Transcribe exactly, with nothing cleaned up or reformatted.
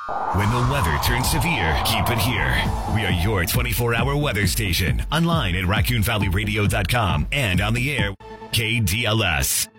When the weather turns severe, keep it here. We are your twenty-four hour weather station. Online at raccoon valley radio dot com and on the air, K D L S.